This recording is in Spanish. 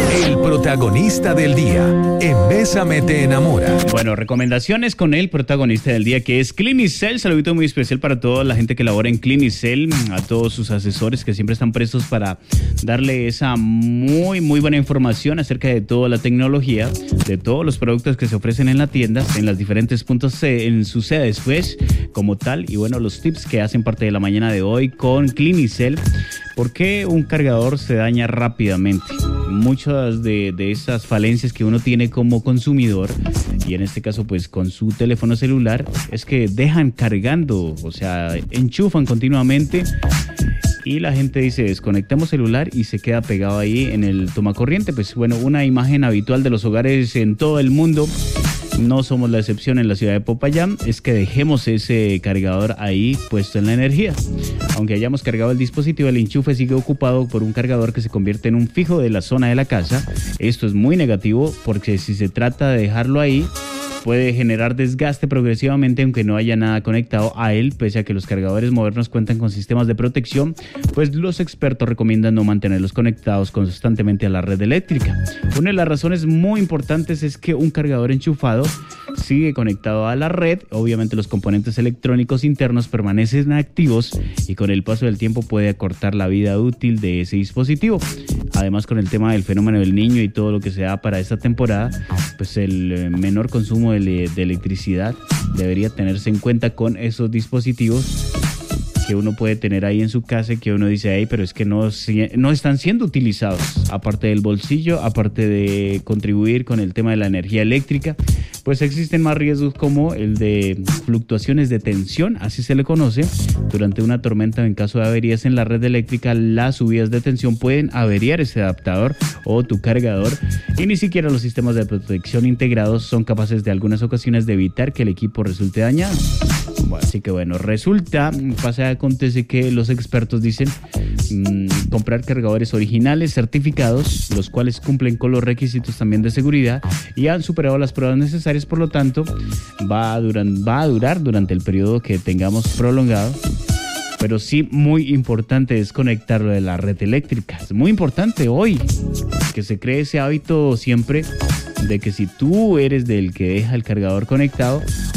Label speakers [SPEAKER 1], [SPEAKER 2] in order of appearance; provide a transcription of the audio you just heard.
[SPEAKER 1] El protagonista del día en Bésame te enamora.
[SPEAKER 2] Bueno, recomendaciones con el protagonista del día, que es Clinicel. Saludito muy especial para toda la gente que labora en Clinicel, a todos sus asesores que siempre están prestos para darle esa muy buena información acerca de toda la tecnología, de todos los productos que se ofrecen en la tienda, en las diferentes puntos en sus sedes, pues, como tal. Y bueno, los tips que hacen parte de la mañana de hoy con Clinicel. ¿Por qué un cargador se daña rápidamente? Muchas de esas falencias que uno tiene como consumidor, y en este caso pues con su teléfono celular, es que dejan cargando, o sea, enchufan continuamente y la gente dice desconectamos celular y se queda pegado ahí en el tomacorriente. Pues bueno, una imagen habitual de los hogares en todo el mundo. No somos la excepción en la ciudad de Popayán, es que dejemos ese cargador ahí puesto en la energía. Aunque hayamos cargado el dispositivo, el enchufe sigue ocupado por un cargador que se convierte en un fijo de la zona de la casa. Esto es muy negativo porque si se trata de dejarlo ahí, puede generar desgaste progresivamente aunque no haya nada conectado a él. Pese a que los cargadores modernos cuentan con sistemas de protección, pues los expertos recomiendan no mantenerlos conectados constantemente a la red eléctrica. Una de las razones muy importantes es que un cargador enchufado sigue conectado a la red. Obviamente los componentes electrónicos internos permanecen activos y con el paso del tiempo puede acortar la vida útil de ese dispositivo. Además, con el tema del fenómeno del Niño y todo lo que se da para esta temporada, pues el menor consumo de electricidad debería tenerse en cuenta con esos dispositivos que uno puede tener ahí en su casa y que uno dice, hey, pero es que no están siendo utilizados. Aparte del bolsillo, aparte de contribuir con el tema de la energía eléctrica, pues existen más riesgos como el de fluctuaciones de tensión, así se le conoce. Durante una tormenta o en caso de averías en la red eléctrica, las subidas de tensión pueden averiar ese adaptador o tu cargador y ni siquiera los sistemas de protección integrados son capaces de algunas ocasiones de evitar que el equipo resulte dañado. Así que bueno, acontece que los expertos dicen comprar cargadores originales certificados, los cuales cumplen con los requisitos también de seguridad y han superado las pruebas necesarias. Por lo tanto, va a durar durante el periodo que tengamos prolongado. Pero sí, muy importante desconectarlo de la red eléctrica. Es muy importante hoy que se cree ese hábito siempre de que si tú eres del que deja el cargador conectado,